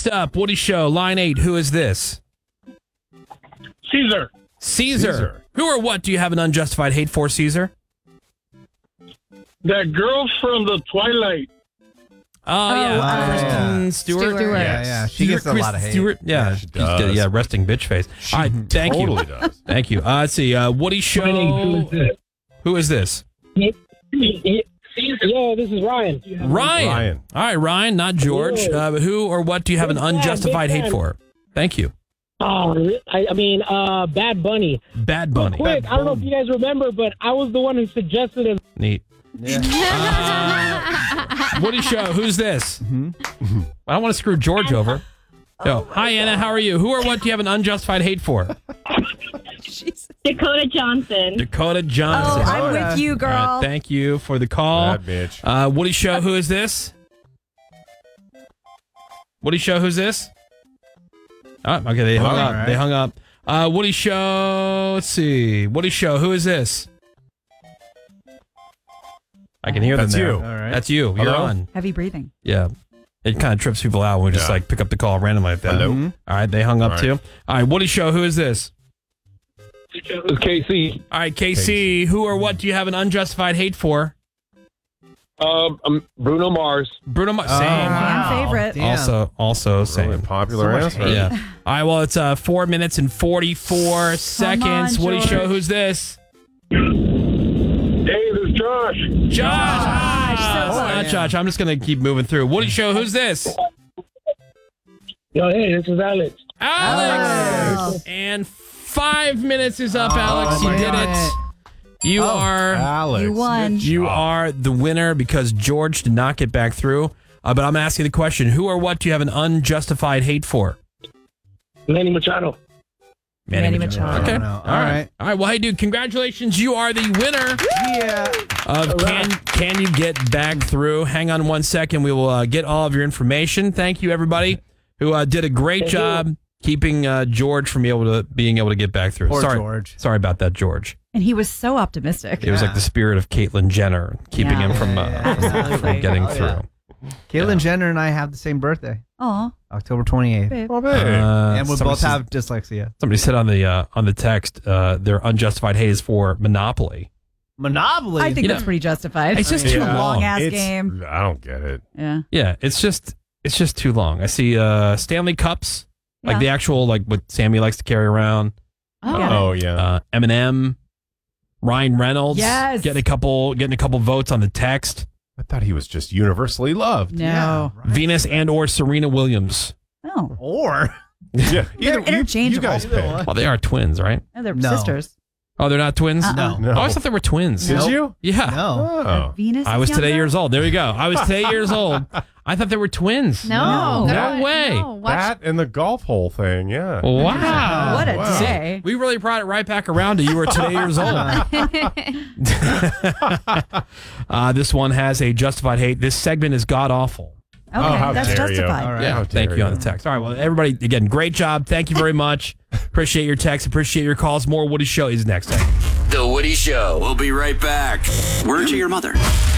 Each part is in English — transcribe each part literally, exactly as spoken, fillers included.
Next up, Woody Show, line eight. Who is this? Caesar. Caesar. Caesar. Who or what do you have an unjustified hate for, Caesar? That girl from the Twilight. Oh, yeah. uh, Kristen yeah. Stewart. Stewart. Yeah, yeah. she gets a Kristen lot of hate. Stewart. Yeah, Yeah, she she's does. got- yeah, resting bitch face. All right, thank totally you. does. Thank you. Uh, let's see. Uh, Woody Show. Who is this? Yeah, this is Ryan. Ryan. Ryan. All right, Ryan, not George. Uh, but who or what do you have an Big fan, unjustified big hate fan. for? Thank you. Oh, I, I mean, uh, Bad Bunny. Bad Bunny. Quick, I don't know if you guys remember, but I was the one who suggested it. Neat. Uh, Woody Show, who's this? Mm-hmm. I don't want to screw George over. Yo, hi, Anna. How are you? Who or what do you have an unjustified hate for? Dakota Johnson. Dakota Oh, Johnson. I'm with you, girl. All right, thank you for the call. Bad bitch. Uh, Woody Show, who is this? Woody Show, who's this? Oh, okay, they hung All up. right. They hung up. Uh, Woody Show, let's see. Woody Show, who is this? I can hear That's them there. you. All right. That's you. You're Hello? on. Heavy breathing. Yeah. It kind of trips people out when we just Yeah. like pick up the call randomly like that. Hello? Mhm. All right, they hung up All right. too. All right, Woody Show, who is this? It's K C. All right, K C, who or what do you have an unjustified hate for? Um, um, Bruno Mars. Bruno Mars. Oh, Same. Fan favorite. Damn. Also, also Really same. popular So much answer. hate. Yeah. All right, well, it's uh, four minutes and forty-four seconds. Woody George. Show, who's this? Hey, this is Josh. Josh! Josh, so It's not close. Josh. I'm just going to keep moving through. Woody Show, who's this? Yo, hey, this is Alex. Alex! Alex. And five minutes is up, Alex. You my did God. it. You Oh, are... Alex. You won. You are the winner because George did not get back through. Uh, but I'm asking the question, who or what do you have an unjustified hate for? Manny Machado. Manny Machado. Okay. I don't know. All right. All right. Well, hey, dude, congratulations. You are the winner Yeah. of Can Can You Get Back Through? Hang on one second. We will uh, get all of your information. Thank you, everybody, who uh, did a great Thank job keeping uh, George from being able to being able to get back through. Poor sorry, George. Sorry about that, George. And he was so optimistic. It was like the spirit of Caitlyn Jenner keeping Yeah. him from, uh, Yeah, from, absolutely. from getting Oh, through. yeah. Caitlyn Jenner and I have the same birthday, Aw, October twenty-eighth. babe. Oh, Uh, babe. And we somebody both says- have dyslexia. Somebody said on the uh, on the text uh, their unjustified hate is for Monopoly. Monopoly. I think You that's know, pretty justified. it's just It's too a long. long ass It's- game. I don't get it. Yeah. Yeah, it's just it's just too long. I see uh, Stanley Cups, like Yeah. the actual like what Sammy likes to carry around. Oh. Oh, yeah. Uh, Eminem, Ryan Reynolds, Yes. getting a couple getting a couple votes on the text. I thought he was just universally loved. No. right. Venus and or Serena Williams. No. Or Yeah. They're Either- you- interchangeable. You guys pick. Well, they are twins, right? No, they're No. sisters. Oh, they're not twins. Uh-uh. no. No. Oh, I always thought they were twins. Did Nope. you? Yeah. No. Oh. Venus. I is was today younger? years old. There you go. I was today years old. I thought they were twins. No. No God, way. No. Watch. That and the golf hole thing, yeah. Wow. What a Wow. day. We really brought it right back around to you were today years old. uh, this one has a justified hate. This segment is god awful. Okay, Oh, how that's dare you. justified. All right. Yeah, How thank dare you on you. the text. All right, well, everybody, again, great job. Thank you very much. Appreciate your text. Appreciate your calls. More Woody Show is next. The Woody Show. We'll be right back. Word to your mother.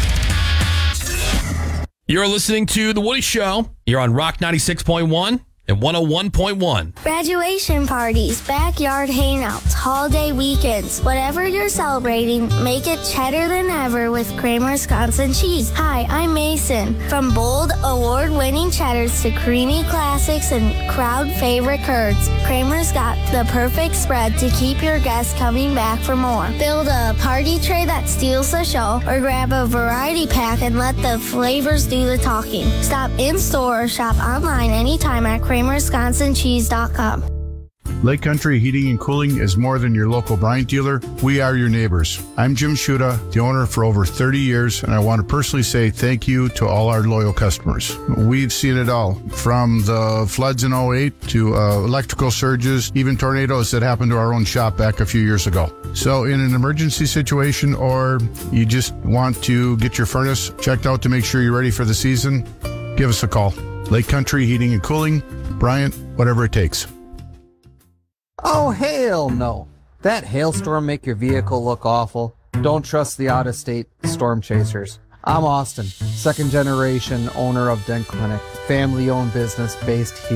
You're listening to The Woody Show. You're on Rock ninety-six point one and one oh one point one. Graduation parties, backyard hangouts, holiday weekends, whatever you're celebrating, make it cheddar than ever with Kramer Wisconsin cheese. Hi, I'm Mason. From bold, award-winning cheddars to creamy classics and crowd favorite curds, Kramer's got the perfect spread to keep your guests coming back for more. Build a party tray that steals the show, or grab a variety pack and let the flavors do the talking. Stop in-store or shop online anytime at kramer wisconsin cheese dot com. Lake Country Heating and Cooling is more than your local Bryant dealer. We are your neighbors. I'm Jim Shuda, the owner for over thirty years, and I want to personally say thank you to all our loyal customers. We've seen it all, from the floods in oh eight to uh, electrical surges, even tornadoes that happened to our own shop back a few years ago. So in an emergency situation, or you just want to get your furnace checked out to make sure you're ready for the season, give us a call. Lake Country Heating and Cooling, Bryant, whatever it takes. Oh, hell no. That hailstorm make your vehicle look awful? Don't trust the out-of-state storm chasers. I'm Austin, second generation owner of Dent Clinic, family-owned business based here.